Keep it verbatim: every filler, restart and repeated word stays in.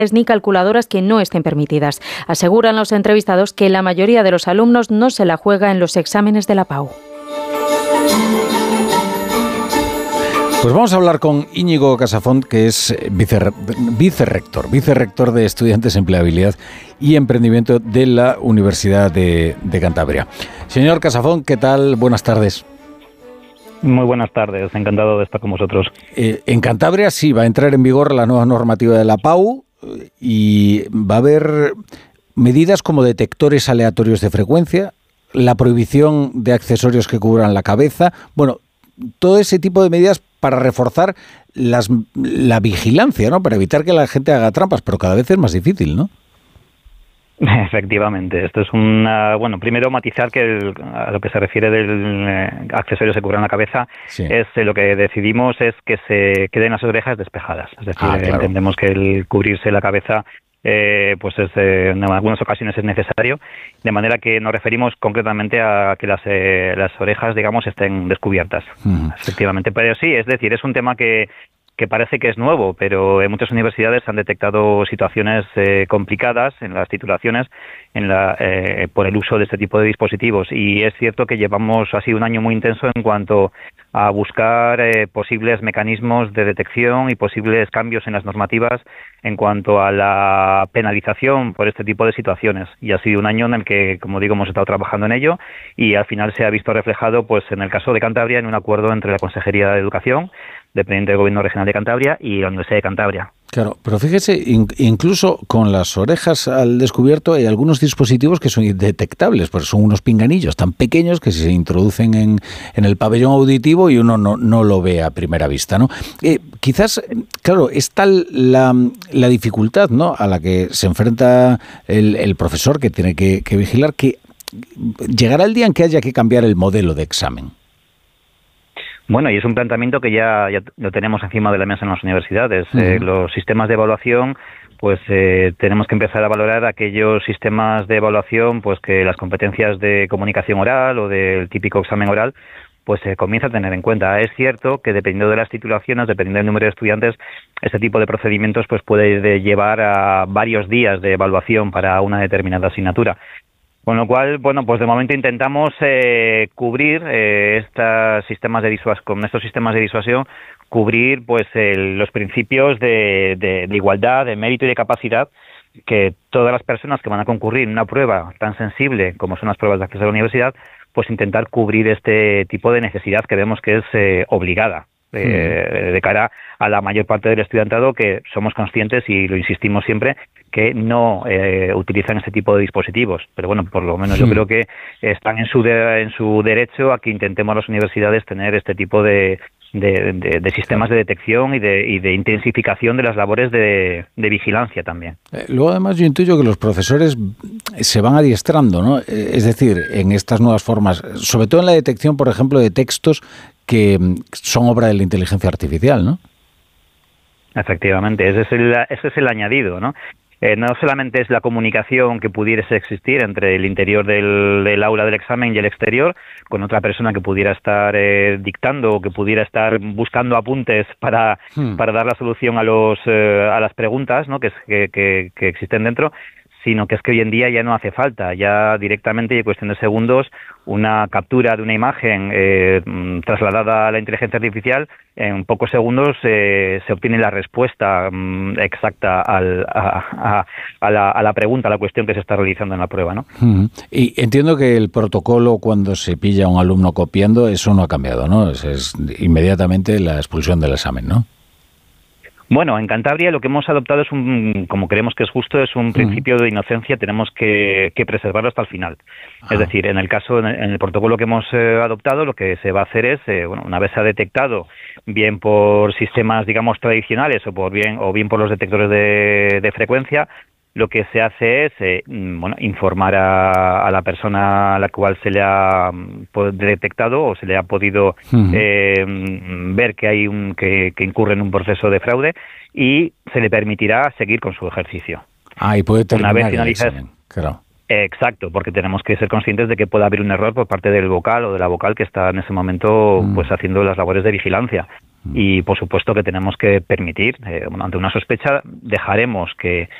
ni calculadoras que no estén permitidas. Aseguran los entrevistados que la mayoría de los alumnos no se la juega en los exámenes de la P A U. Pues vamos a hablar con Íñigo Casafont, que es vicer, vicerrector, vicerrector de Estudiantes, Empleabilidad y Emprendimiento de la Universidad de, de Cantabria. Señor Casafont, ¿qué tal? Buenas tardes. Muy buenas tardes, encantado de estar con vosotros. Eh, en Cantabria sí va a entrar en vigor la nueva normativa de la P A U y va a haber medidas como detectores aleatorios de frecuencia, la prohibición de accesorios que cubran la cabeza, bueno, todo ese tipo de medidas para reforzar las, la vigilancia, ¿no? Para evitar que la gente haga trampas, pero cada vez es más difícil, ¿no? Efectivamente, esto es una... Bueno, primero matizar que el, a lo que se refiere del eh, accesorio que cubran la cabeza, sí. es eh, lo que decidimos es que se queden las orejas despejadas. Es decir, ah, claro. entendemos que el cubrirse la cabeza eh, pues es, eh, en algunas ocasiones es necesario, de manera que nos referimos concretamente a que las, eh, las orejas, digamos, estén descubiertas. Mm. Efectivamente, pero sí, es decir, es un tema que que parece que es nuevo, pero en muchas universidades han detectado situaciones eh, complicadas en las titulaciones en la, eh, por el uso de este tipo de dispositivos. Y es cierto que llevamos así un año muy intenso en cuanto a buscar eh, posibles mecanismos de detección y posibles cambios en las normativas en cuanto a la penalización por este tipo de situaciones. Y ha sido un año en el que, como digo, hemos estado trabajando en ello y al final se ha visto reflejado, pues en el caso de Cantabria, en un acuerdo entre la Consejería de Educación, dependiente del Gobierno Regional de Cantabria, y la Universidad de Cantabria. Claro, pero fíjese, in, incluso con las orejas al descubierto hay algunos dispositivos que son indetectables, porque son unos pinganillos tan pequeños que se introducen en, en el pabellón auditivo y uno no, no lo ve a primera vista, ¿no? Eh, quizás, claro, es tal la, la dificultad, ¿no?, a la que se enfrenta el, el profesor que tiene que, que vigilar, que llegará el día en que haya que cambiar el modelo de examen. Bueno, y es un planteamiento que ya, ya lo tenemos encima de la mesa en las universidades. Uh-huh. Eh, los sistemas de evaluación, pues eh, tenemos que empezar a valorar aquellos sistemas de evaluación, pues que las competencias de comunicación oral o del típico examen oral, pues se eh, comienza a tener en cuenta. Es cierto que dependiendo de las titulaciones, dependiendo del número de estudiantes, este tipo de procedimientos pues puede llevar a varios días de evaluación para una determinada asignatura. Con lo cual, bueno, pues de momento intentamos eh, cubrir eh, estos sistemas de disuas- con estos sistemas de disuasión, cubrir pues el, los principios de, de, de igualdad, de mérito y de capacidad que todas las personas que van a concurrir en una prueba tan sensible como son las pruebas de acceso a la universidad, pues intentar cubrir este tipo de necesidad que vemos que es eh, obligada. Eh, de cara a la mayor parte del estudiantado, que somos conscientes y lo insistimos siempre que no eh, utilizan este tipo de dispositivos, pero bueno, por lo menos sí. Yo creo que están en su de, en su derecho a que intentemos las universidades tener este tipo de de, de, de sistemas de detección y de, y de intensificación de las labores de, de vigilancia también. Eh, luego además yo intuyo que los profesores se van adiestrando, ¿no? Eh, es decir, en estas nuevas formas, sobre todo en la detección, por ejemplo, de textos que son obra de la inteligencia artificial, ¿no? Efectivamente, ese es el, ese es el añadido, ¿no? Eh, no solamente es la comunicación que pudiese existir entre el interior del, del aula del examen y el exterior, con otra persona que pudiera estar eh, dictando o que pudiera estar buscando apuntes para, hmm. para dar la solución a los eh, a las preguntas, ¿no?, que, que, que, que existen dentro, sino que es que hoy en día ya no hace falta, ya directamente y en cuestión de segundos, una captura de una imagen eh, trasladada a la inteligencia artificial, en pocos segundos eh, se obtiene la respuesta mm, exacta al, a, a, a, la, a la pregunta, a la cuestión que se está realizando en la prueba, ¿no? Uh-huh. Y entiendo que el protocolo cuando se pilla a un alumno copiando, eso no ha cambiado, ¿no? Es, es inmediatamente la expulsión del examen, ¿no? Bueno, en Cantabria lo que hemos adoptado es un, como creemos que es justo, es un principio de inocencia, tenemos que, que preservarlo hasta el final. Ah. Es decir, en el caso, en el, en el protocolo que hemos eh, adoptado, lo que se va a hacer es, eh, bueno, una vez se ha detectado, bien por sistemas, digamos, tradicionales o por bien o bien por los detectores de, de frecuencia, lo que se hace es eh, bueno, informar a, a la persona a la cual se le ha detectado o se le ha podido uh-huh. eh, ver que hay un que, que incurre en un proceso de fraude y se le permitirá seguir con su ejercicio. Ah, y puede terminar una vez finaliza el examen, claro. Exacto, porque tenemos que ser conscientes de que puede haber un error por parte del vocal o de la vocal que está en ese momento mm. pues haciendo las labores de vigilancia. Mm. Y por supuesto que tenemos que permitir, eh, ante una sospecha, dejaremos que